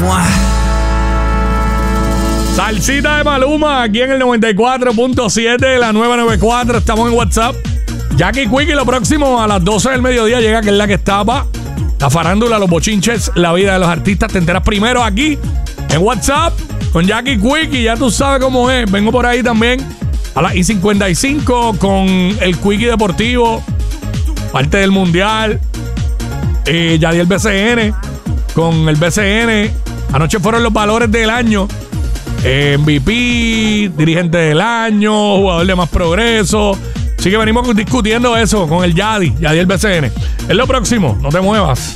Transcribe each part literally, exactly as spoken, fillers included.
¡Mua! Salsita de Maluma, aquí en el noventa y cuatro punto siete de la nueva noventa y cuatro. Estamos en WhatsApp. Jackie Quickie, lo próximo a las doce del mediodía llega, que es la que estaba. La farándula, los bochinches, la vida de los artistas. Te enteras primero aquí en WhatsApp con Jackie Quickie. Ya tú sabes cómo es. Vengo por ahí también a las I cincuenta y cinco con el Quickie Deportivo, parte del Mundial. Eh, Yadiel B C N con el B C N. Anoche fueron los valores del año. Eh, M V P, dirigente del año, jugador de más progreso. Así que venimos discutiendo eso con el Yadi, Yadiel B C N. Es lo próximo, no te muevas.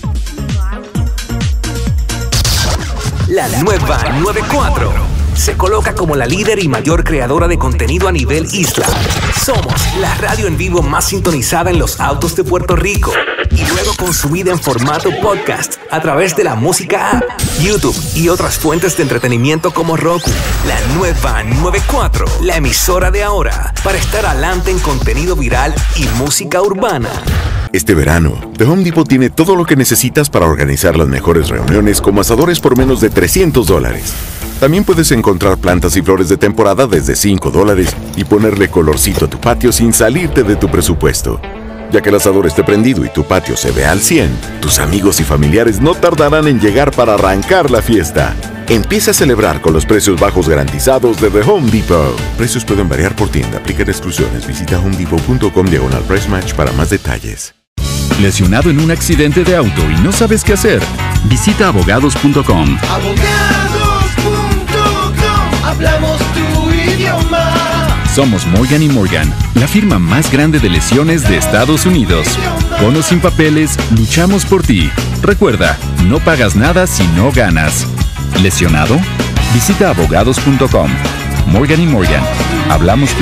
La nueva noventa y cuatro se coloca como la líder y mayor creadora de contenido a nivel isla. Somos la radio en vivo más sintonizada en los autos de Puerto Rico y luego consumida en formato podcast a través de la música app, YouTube y otras fuentes de entretenimiento como Roku. La nueva noventa y cuatro, la emisora de ahora, para estar adelante en contenido viral y música urbana. Este verano, The Home Depot tiene todo lo que necesitas para organizar las mejores reuniones como asadores por menos de trescientos dólares. También puedes encontrar plantas y flores de temporada desde cinco dólares y ponerle colorcito a tu patio sin salirte de tu presupuesto. Ya que el asador esté prendido y tu patio se vea al cien, tus amigos y familiares no tardarán en llegar para arrancar la fiesta. Empieza a celebrar con los precios bajos garantizados de The Home Depot. Precios pueden variar por tienda, aplican exclusiones. Visita homedepot punto com diagonal price match para más detalles. ¿Lesionado en un accidente de auto y no sabes qué hacer? Visita abogados punto com. abogados punto com, hablamos tu idioma. Somos Morgan y Morgan, la firma más grande de lesiones de Estados Unidos. Con o sin papeles, luchamos por ti. Recuerda, no pagas nada si no ganas. ¿Lesionado? Visita abogados punto com. Morgan y Morgan, hablamos tu